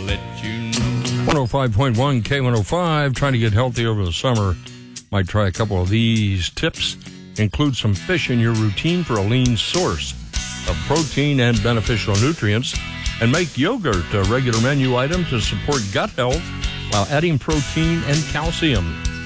let you know. 105.1 K105, trying to get healthy over the summer. Might try a couple of these tips. Include some fish in your routine for a lean source of protein and beneficial nutrients. And make yogurt a regular menu item to support gut health while adding protein and calcium.